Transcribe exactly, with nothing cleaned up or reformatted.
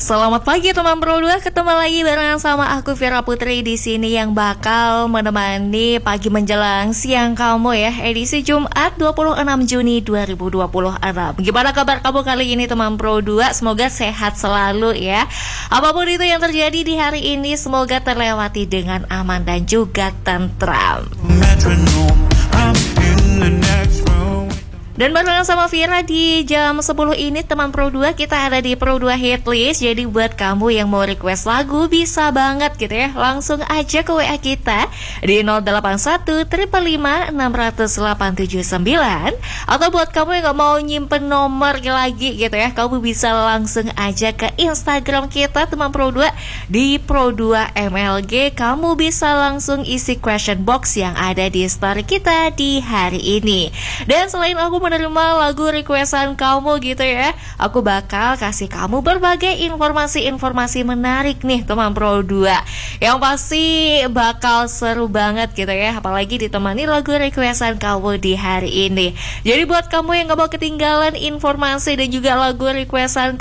Selamat pagi teman Pro dua, ketemu lagi bareng sama aku Vira Putri di sini yang bakal menemani pagi menjelang siang kamu ya, edisi Jumat dua puluh enam Juni dua ribu dua puluh enam. Gimana kabar kamu kali ini teman Pro dua? Semoga sehat selalu ya. Apapun itu yang terjadi di hari ini semoga terlewati dengan aman dan juga tentram. Dan barengan sama Vira di jam sepuluh ini teman Pro dua, kita ada di Pro dua Hitlist. Jadi buat kamu yang mau request lagu bisa banget gitu ya, langsung aja ke W A kita di nol delapan satu lima lima enam delapan tujuh sembilan. Atau buat kamu yang gak mau nyimpen nomor lagi gitu ya, kamu bisa langsung aja ke Instagram kita teman Pro dua di Pro dua M L G. Kamu bisa langsung isi question box yang ada di story kita di hari ini. Dan selain aku menerima lagu requestan kamu gitu ya, aku bakal kasih kamu berbagai informasi-informasi menarik nih teman Pro dua, yang pasti bakal seru banget gitu ya, apalagi ditemani lagu requestan kamu di hari ini. Jadi buat kamu yang gak mau ketinggalan informasi dan juga lagu requestan